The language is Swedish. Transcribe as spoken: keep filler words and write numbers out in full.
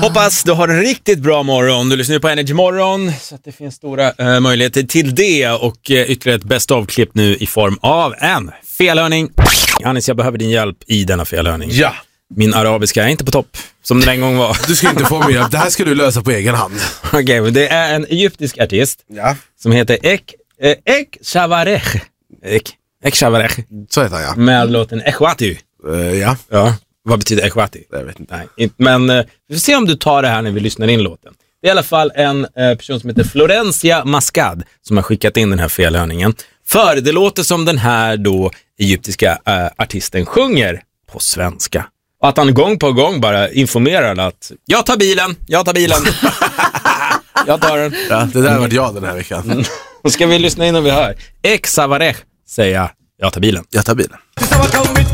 Hoppas du har en riktigt bra morgon. Du lyssnar på Energy Morgon, så att det finns stora uh, möjligheter till det. Och uh, ytterligare ett bäst av-klipp nu i form av en felhörning. Hannes, jag behöver din hjälp i denna felhörning. Ja. Min arabiska är inte på topp, som den en gång var. Du ska inte få min hjälp, det här ska du lösa på egen hand. Okej, okay, men det är en egyptisk artist ja. som heter Ek, eh, Ek Shavarech. Ek, Ek Shavarech. Så heter han, ja. Med låten Echwati. Uh, ja. Ja. Vad betyder Echwati? Jag vet inte. Nej, men uh, vi får se om du tar det här när vi lyssnar in låten. Det är i alla fall en uh, person som heter Florencia Mascad som har skickat in den här felhörningen. För det låter som den här då egyptiska uh, artisten sjunger på svenska. Och att han gång på gång bara informerar att jag tar bilen, jag tar bilen. Jag tar den. Ja, det där har varit jag den här veckan. Mm. Då ska vi lyssna in och vi hör. Ek Savarech säger jag tar bilen. Jag tar bilen.